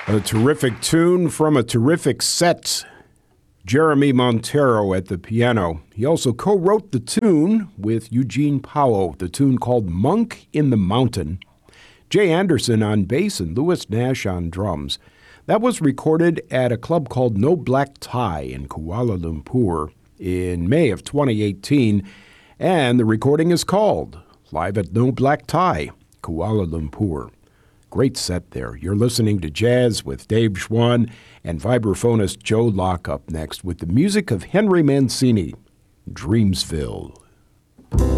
A terrific tune from a terrific set. Jeremy Montero at the piano. He also co-wrote the tune with Eugene Powell, the tune called Monk in the Mountain. Jay Anderson on bass and Louis Nash on drums. That was recorded at a club called No Black Tie in Kuala Lumpur in May of 2018, and the recording is called Live at No Black Tie, Kuala Lumpur. Great set there. You're listening to Jazz with Dave Schwann and vibraphonist Joe Locke up next with the music of Henry Mancini, Dreamsville.